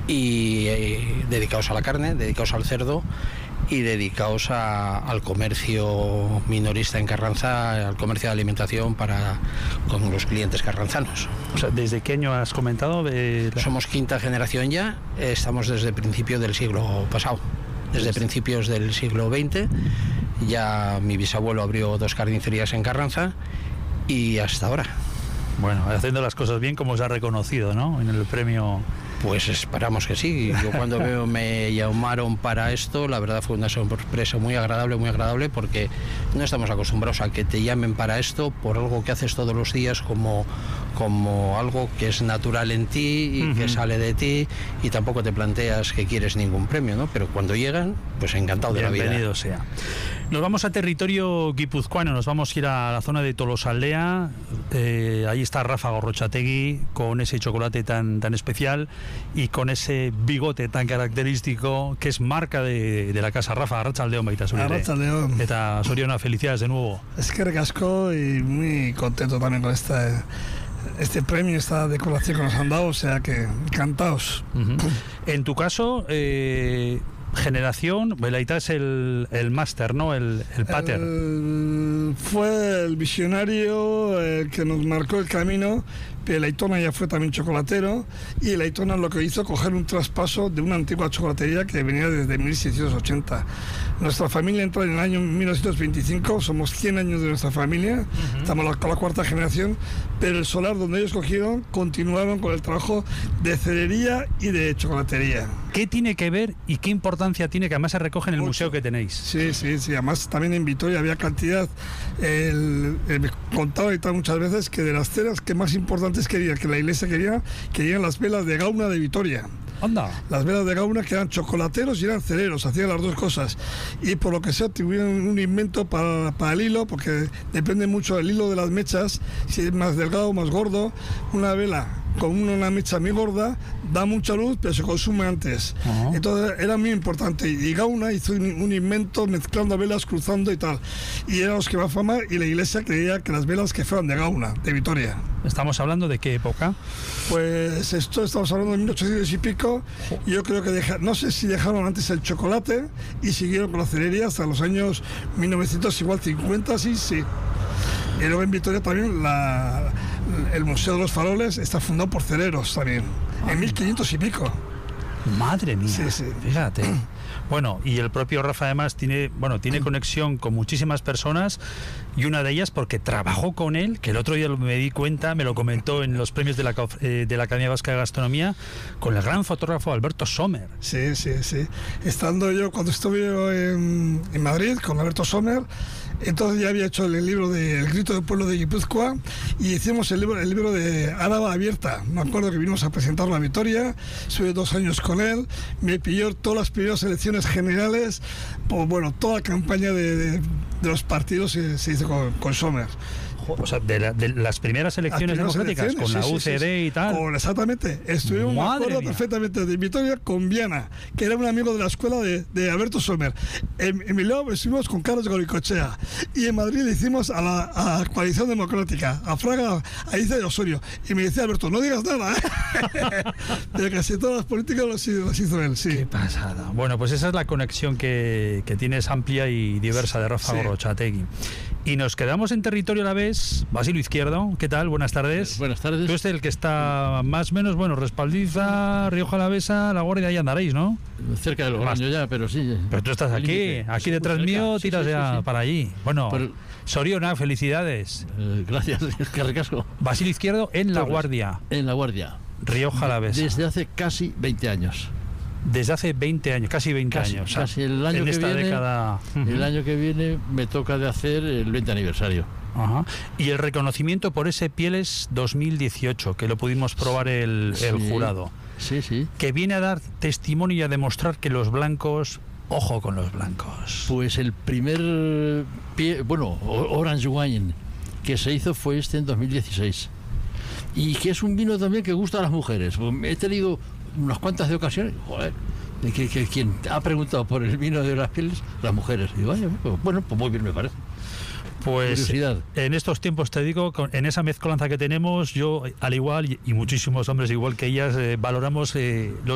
y dedicados a la carne, dedicados al cerdo y dedicados al comercio minorista en Carranza, al comercio de alimentación con los clientes carranzanos. O sea, ¿desde qué año has comentado? Somos quinta generación ya, estamos desde principios del siglo pasado, desde principios del siglo XX. Ya mi bisabuelo abrió 2 carnicerías en Carranza y hasta ahora. Bueno, haciendo las cosas bien, como os ha reconocido, ¿no?, en el premio. Pues esperamos que sí. Yo cuando me llamaron para esto, la verdad fue una sorpresa muy agradable, porque no estamos acostumbrados a que te llamen para esto por algo que haces todos los días como algo que es natural en ti y que sale de ti, y tampoco te planteas que quieres ningún premio, ¿no? Pero cuando llegan, pues encantado de la vida. Bienvenido sea. Nos vamos a territorio guipuzcoano, nos vamos a ir a la zona de Tolosaldea. Ahí está Rafa Gorrotxategi con ese chocolate tan especial y con ese bigote tan característico que es marca de la casa. Rafa, arratsaldeon baita zure. Arratsaldeon. Eta Soriona, felicidades de nuevo. Eskerrik asko y muy contento también con este premio, esta decoración que nos han dado, o sea que encantados. En tu caso, generación, Belaita es el máster, ¿no? El pater. Fue el visionario el que nos marcó el camino. El Aitona ya fue también chocolatero, y el Aitona lo que hizo coger un traspaso de una antigua chocolatería que venía desde 1680. Nuestra familia entró en el año 1925, somos 100 años de nuestra familia, estamos con la 4ª generación, pero el solar donde ellos cogieron continuaron con el trabajo de cerería y de chocolatería. ¿Qué tiene que ver y qué importancia tiene, que además se recoge en el museo que tenéis? Sí, además también en Vitoria había cantidad, me contaba y tal muchas veces que de las ceras que más importantes quería, que la iglesia querían las velas de Gauna de Vitoria. Anda. Las velas de Gauna, que eran chocolateros y eran cereros, hacían las dos cosas, y por lo que sea tuvieron un invento para el hilo, porque depende mucho del hilo de las mechas, si es más delgado o más gordo. Una vela con una mecha muy gorda da mucha luz, pero se consume antes. Entonces era muy importante, y Gauna hizo un invento mezclando velas, cruzando y tal, y eran los que va fama, y la iglesia creía que las velas que fueran de Gauna, de Vitoria. ¿Estamos hablando de qué época? Pues esto estamos hablando de 1800 y pico. Yo creo que no sé si dejaron antes el chocolate y siguieron con la cerería hasta los años 1950, sí. Y luego en Vitoria también el Museo de los Faroles está fundado por cereros también, en 1500 y pico. Madre mía, sí. Fíjate. Bueno, y el propio Rafa además tiene conexión con muchísimas personas, y una de ellas porque trabajó con él, que el otro día me di cuenta, me lo comentó en los premios de la Academia Vasca de Gastronomía, con el gran fotógrafo Alberto Sommer. Sí. Estando yo, cuando estuve en Madrid con Alberto Sommer, entonces ya había hecho el libro de El Grito del Pueblo de Guipúzcoa, y hicimos el libro de Áraba Abierta. Me acuerdo que vinimos a presentarlo a Vitoria, estuve 2 años con él, me pilló todas las primeras elecciones generales, pues bueno, toda la campaña de los partidos se hizo con Sommer. O sea, de las primeras elecciones democráticas, con la UCD y tal. Exactamente. Estuvimos, me acuerdo perfectamente, de Vitoria con Viana, que era un amigo de la escuela de Alberto Sommer. En Bilbao estuvimos con Carlos Goicoechea, y en Madrid le hicimos a la Coalición Democrática, a Fraga, a Iza y Osorio. Y me decía Alberto, no digas nada, pero casi todas las políticas las hizo él, sí. Qué pasada. Bueno, pues esa es la conexión que tienes, amplia y diversa, de Rafa Gorrotxategi. Y nos quedamos en territorio a la vez. Basilio Izquierdo, ¿qué tal? Buenas tardes. Buenas tardes. Tú eres el que está más o menos, Respaldiza, Rioja Alavesa, La Guardia, ahí andaréis, ¿no? Cerca de Logroño ya, pero sí. Pero tú estás aquí detrás mío, tiras ya para allí. Bueno, pero, Soriona, felicidades. Gracias, qué recasco. Basilio Izquierdo en La Guardia. En La Guardia. Rioja Alavesa. Desde hace casi 20 años. Desde hace 20 años, casi 20 años. Casi el año que viene, década. El año que viene me toca de hacer el 20 aniversario. Ajá. Y el reconocimiento por ese Pieles 2018, que lo pudimos probar el jurado. Sí. Que viene a dar testimonio y a demostrar que los blancos, ojo con los blancos. Pues el primer Orange Wine que se hizo fue en 2016. Y que es un vino también que gusta a las mujeres. He tenido unas cuantas de ocasiones, que quien ha preguntado por el vino de las Pieles, las mujeres. Digo, pues muy bien me parece. Pues curiosidad. En estos tiempos, te digo, en esa mezcolanza que tenemos, yo al igual, y muchísimos hombres igual que ellas, valoramos los